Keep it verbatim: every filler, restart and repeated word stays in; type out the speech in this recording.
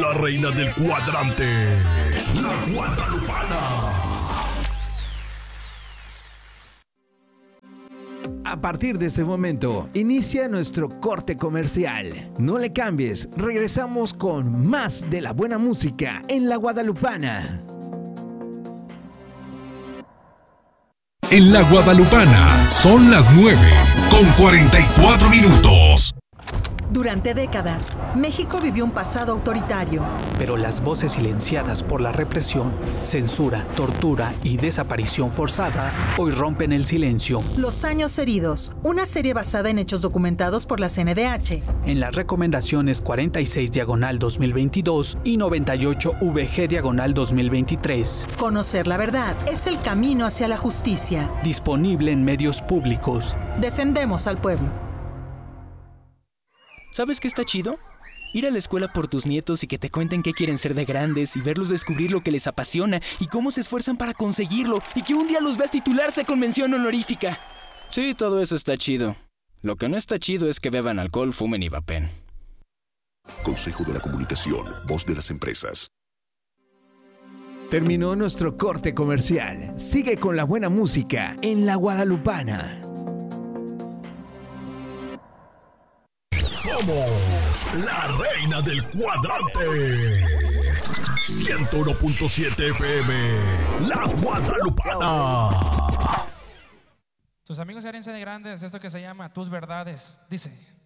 la reina del cuadrante, la Guadalupana. A partir de este momento, inicia nuestro corte comercial. No le cambies, regresamos con más de la buena música en la Guadalupana. En la Guadalupana son las nueve con cuarenta y cuatro minutos. Durante décadas, México vivió un pasado autoritario. Pero las voces silenciadas por la represión, censura, tortura y desaparición forzada hoy rompen el silencio. Los años heridos, una serie basada en hechos documentados por la C N D H. En las recomendaciones cuarenta y seis diagonal dos mil veintidós y noventa y ocho V G diagonal dos mil veintitrés. Conocer la verdad es el camino hacia la justicia. Disponible en medios públicos. Defendemos al pueblo. ¿Sabes qué está chido? Ir a la escuela por tus nietos y que te cuenten qué quieren ser de grandes y verlos descubrir lo que les apasiona y cómo se esfuerzan para conseguirlo y que un día los veas titularse con mención honorífica. Sí, todo eso está chido. Lo que no está chido es que beban alcohol, fumen y vapen. Consejo de la Comunicación, voz de las empresas. Terminó nuestro corte comercial. Sigue con la buena música en la Guadalupana. Somos la reina del cuadrante. ciento uno punto siete F M, la Guadalupana. Sus amigos se de grandes, esto que se llama Tus Verdades. Dice...